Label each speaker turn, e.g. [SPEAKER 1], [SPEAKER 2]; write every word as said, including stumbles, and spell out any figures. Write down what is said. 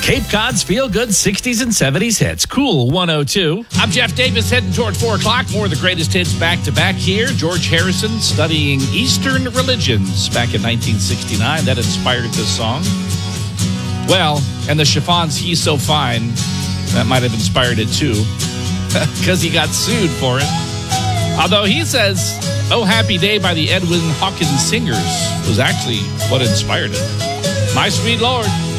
[SPEAKER 1] Cape Cod's feel-good sixties and seventies hits. Cool one oh two.
[SPEAKER 2] I'm Jeff Davis, heading toward four o'clock. More of the greatest hits back-to-back here. George Harrison studying Eastern religions back in nineteen sixty-nine. That inspired this song. Well, and the Chiffons' He's So Fine, that might have inspired it too, because he got sued for it. Although he says Oh Happy Day by the Edwin Hawkins Singers was actually what inspired it. My sweet Lord.